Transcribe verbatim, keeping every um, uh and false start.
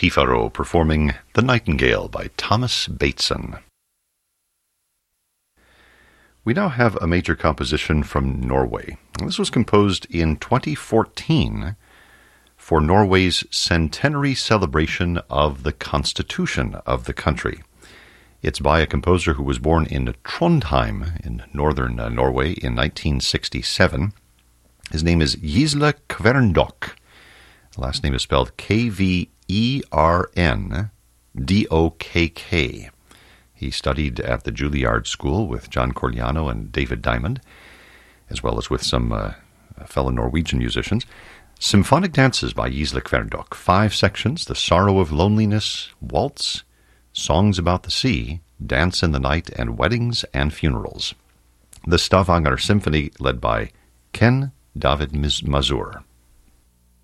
Pifaro performing The Nightingale by Thomas Bateson. We now have a major composition from Norway. This was composed in twenty fourteen for Norway's centenary celebration of the Constitution of the country. It's by a composer who was born in Trondheim in northern uh, Norway in nineteen sixty-seven. His name is Gisle Kverndock. The last name is spelled K V E R N D O K K. He studied at the Juilliard School with John Corigliano and David Diamond, as well as with some uh, fellow Norwegian musicians. Symphonic Dances by Gisle Kverndock. Five sections: The Sorrow of Loneliness, Waltz, Songs About the Sea, Dance in the Night, and Weddings and Funerals. The Stavanger Symphony, led by Ken David Mazur.